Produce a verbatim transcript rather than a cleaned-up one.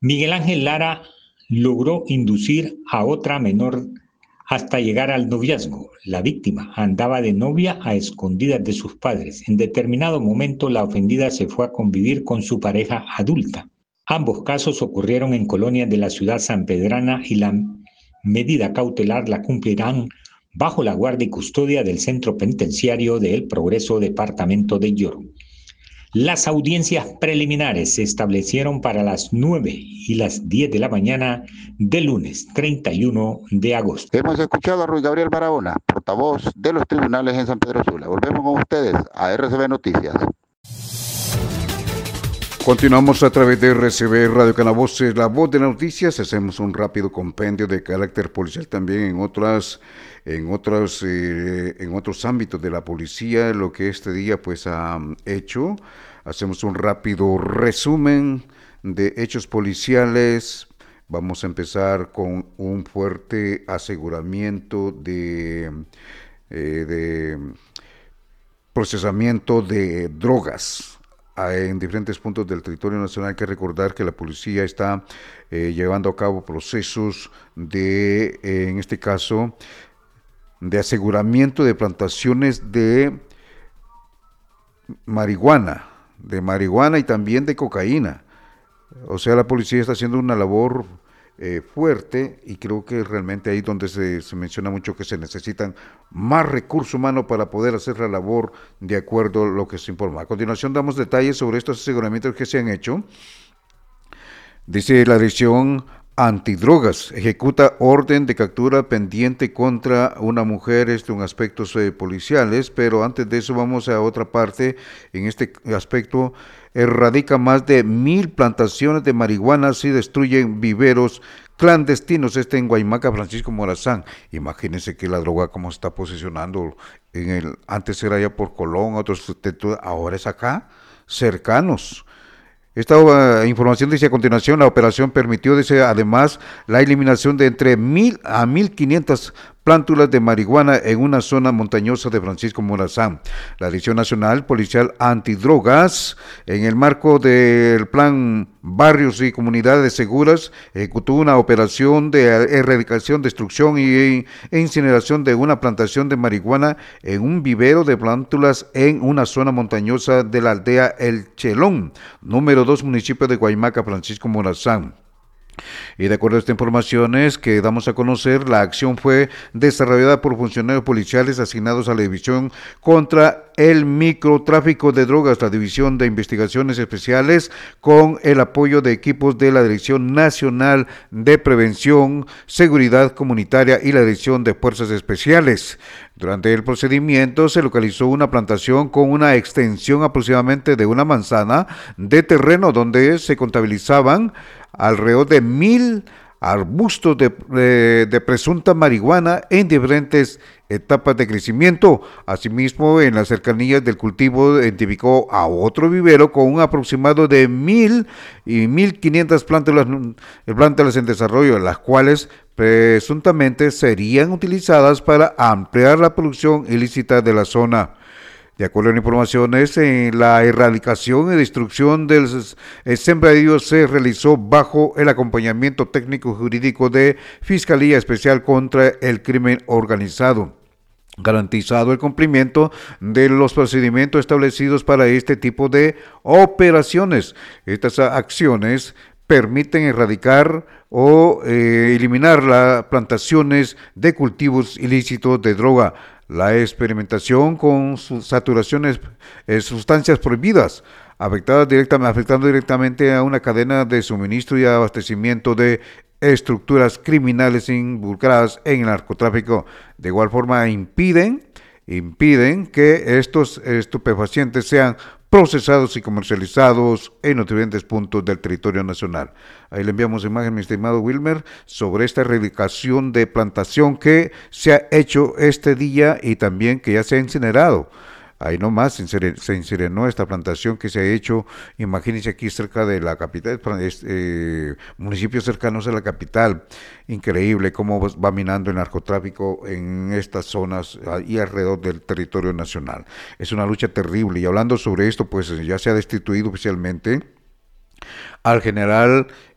Miguel Ángel Lara logró inducir a otra menor hasta llegar al noviazgo. La víctima andaba de novia a escondidas de sus padres. En determinado momento, la ofendida se fue a convivir con su pareja adulta. Ambos casos ocurrieron en colonias de la ciudad sanpedrana y la medida cautelar la cumplirán bajo la guardia y custodia del Centro Penitenciario de El Progreso, departamento de Lloro. Las audiencias preliminares se establecieron para las nueve y las diez de la mañana del lunes treinta y uno de agosto. Hemos escuchado a Ruy Gabriel Barahona, portavoz de los tribunales en San Pedro Sula. Volvemos con ustedes a R C B Noticias. Continuamos a través de R C B Radio Canavoces, la voz de las noticias. Hacemos un rápido compendio de carácter policial también en otras, en otros, eh, en otros ámbitos de la policía, lo que este día pues ha hecho. Hacemos un rápido resumen de hechos policiales. Vamos a empezar con un fuerte aseguramiento de, eh, de procesamiento de drogas en diferentes puntos del territorio nacional. Hay que recordar que la policía está eh, llevando a cabo procesos de, eh, en este caso, de aseguramiento de plantaciones de marihuana, de marihuana y también de cocaína. O sea, la policía está haciendo una labor eh, fuerte, y creo que realmente ahí donde se, se menciona mucho que se necesitan más recurso humano para poder hacer la labor de acuerdo a lo que se informa. A continuación damos detalles sobre estos aseguramientos que se han hecho. Dice la Dirección Antidrogas, ejecuta orden de captura pendiente contra una mujer, esto en aspectos eh, policiales, pero antes de eso vamos a otra parte. En este aspecto, erradica más de mil plantaciones de marihuana y destruyen viveros clandestinos, este en Guaymaca, Francisco Morazán. Imagínense que la droga como está posicionando, en el, antes era ya por Colón, otros, ahora es acá, cercanos. Esta uh, información dice a continuación, la operación permitió, dice, además, la eliminación de entre mil a mil quinientas plántulas de marihuana en una zona montañosa de Francisco Morazán. La Dirección Nacional Policial Antidrogas, en el marco del Plan Barrios y Comunidades Seguras, ejecutó una operación de erradicación, destrucción y incineración de una plantación de marihuana en un vivero de plántulas en una zona montañosa de la aldea El Chelón, número dos, municipio de Guaymaca, Francisco Morazán. Y de acuerdo a estas informaciones que damos a conocer, la acción fue desarrollada por funcionarios policiales asignados a la División contra el Microtráfico de Drogas, la División de Investigaciones Especiales, con el apoyo de equipos de la Dirección Nacional de Prevención, Seguridad Comunitaria y la Dirección de Fuerzas Especiales. Durante el procedimiento se localizó una plantación con una extensión aproximadamente de una manzana de terreno donde se contabilizaban alrededor de mil arbustos de, de, de presunta marihuana en diferentes etapas de crecimiento. Asimismo, en las cercanías del cultivo identificó a otro vivero con un aproximado de mil y mil quinientas plántulas, plántulas en desarrollo, las cuales presuntamente serían utilizadas para ampliar la producción ilícita de la zona. De acuerdo a informaciones, en la erradicación y destrucción del sembradío se realizó bajo el acompañamiento técnico jurídico de Fiscalía Especial contra el Crimen Organizado, garantizado el cumplimiento de los procedimientos establecidos para este tipo de operaciones. Estas acciones permiten erradicar o eh, eliminar las plantaciones de cultivos ilícitos de droga, la experimentación con sus saturaciones, eh, sustancias prohibidas, afectadas directamente, afectando directamente a una cadena de suministro y abastecimiento de estructuras criminales involucradas en el narcotráfico. De igual forma, impiden, impiden que estos estupefacientes sean procesados y comercializados en los diferentes puntos del territorio nacional. Ahí le enviamos imagen, mi estimado Wilmer, sobre esta erradicación de plantación que se ha hecho este día y también que ya se ha incinerado. Ahí nomás se incineró esta plantación que se ha hecho, imagínense aquí cerca de la capital, eh, municipios cercanos a la capital. Increíble cómo va minando el narcotráfico en estas zonas y alrededor del territorio nacional. Es una lucha terrible, y hablando sobre esto, pues ya se ha destituido oficialmente al general